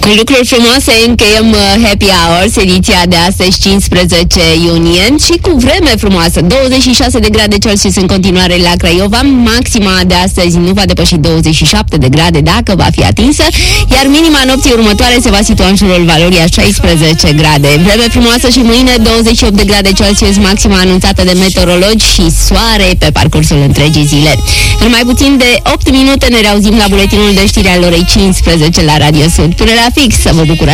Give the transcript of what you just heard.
Cu lucruri frumoase încheiem Happy Hours, ediția de astăzi, 15 iunie, și cu vreme frumoasă. 26 de grade Celsius în continuare la Craiova. Maxima de astăzi nu va depăși 27 de grade dacă va fi atinsă, iar minima nopții următoare se va situa în jurul valorii a 16 grade. Vreme frumoasă și mâine, 28 de grade Celsius, maxima anunțată de meteorologi, și soare pe parcursul întregii zile. În mai puțin de 8 minute ne reauzim la buletinul de știri al orei 15 la Radio Sud. Până la fix, să vă bucurați!